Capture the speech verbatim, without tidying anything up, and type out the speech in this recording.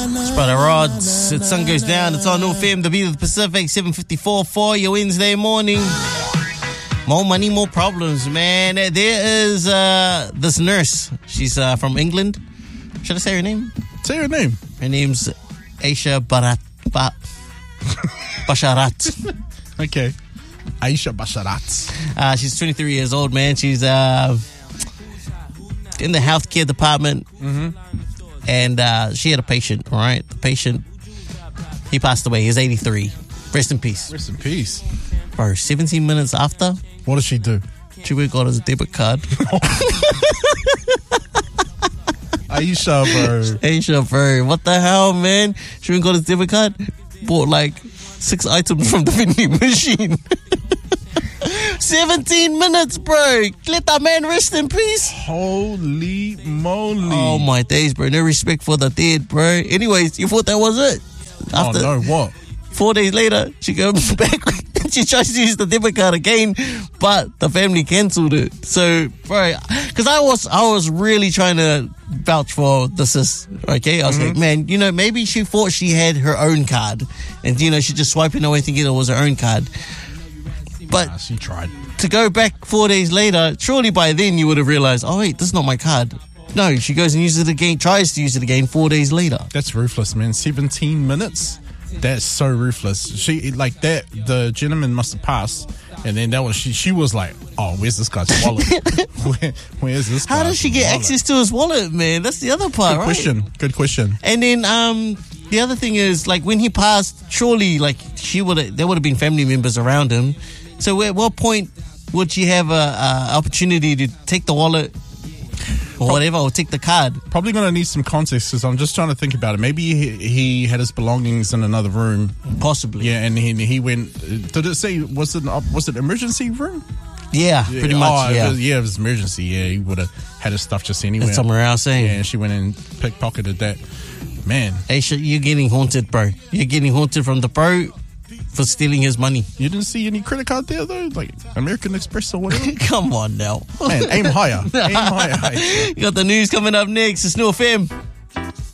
Brother Rods, it's Sun Goes Down. It's on North F M, the beat of the Pacific, seven fifty-four for your Wednesday morning. More money, more problems, man. There is uh, this nurse. She's uh, from England. Should I say her name? Say her name. Her name's Aisha Barat, ba- Basharat. Okay. Aisha Basharat. Uh, she's twenty-three years old, man. She's uh, in the healthcare department. Mm-hmm. And uh, she had a patient, all right? The patient, he passed away. He's eighty-three. Rest in peace. Rest in peace. Bro, seventeen minutes after, what does she do? she went got his debit card. Aisha, bro. Aisha, bro. What the hell, man? She went got his debit card, bought like six items from the vending machine. seventeen minutes, bro. Let that man rest in peace. Holy moly. Oh, my days, bro. No respect for the dead, bro. Anyways, you thought that was it? After, oh, no, what? Four days later, she goes back and she tries to use the debit card again, but the family cancelled it. So, bro, because I was, I was really trying to vouch for the sis, okay? I was mm-hmm. like, man, you know, maybe she thought she had her own card and, you know, she just swiping away thinking it was her own card. But nah, she tried. To go back four days later, surely by then you would have realized, oh, wait, this is not my card. No, she goes and uses it again, tries to use it again four days later. That's ruthless, man. seventeen minutes? That's so ruthless. She, like that, the gentleman must have passed, and then that was, she She was like, oh, where's this guy's wallet? Where, where's this How does she get wallet? access to his wallet, man? That's the other part, Good right? question. Good question. And then, um... the other thing is, like, when he passed, surely, like, she would have, there would have been family members around him. So at what point would she have a, a opportunity to take the wallet or whatever, or take the card? Probably going to need some context because I'm just trying to think about it. Maybe he, he had his belongings in another room. Possibly. Yeah, and he, he went, did it say, was it was it emergency room? Yeah, pretty yeah, much, oh, yeah. It was, yeah, it was emergency. Yeah, he would have had his stuff just anywhere. That's somewhere else, eh? Yeah, and she went and pickpocketed that. Man. Aisha, you're getting haunted, bro. You're getting haunted from the bro for stealing his money. You didn't see any credit card there, though? Like American Express or whatever? Come on now. Man, aim higher. Aim higher. You got the news coming up next. It's North F M.